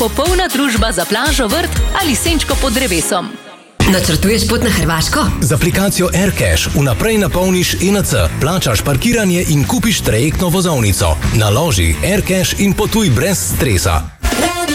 Popolna družba za plažo, vrt ali senčko pod drevesom. Načrtuješ pot na Hrvaško? Z aplikacijo AirCash vnaprej napolniš ENC, plačaš parkiranje in kupiš trajektno vozovnico. Naloži AirCash in potuj brez stresa.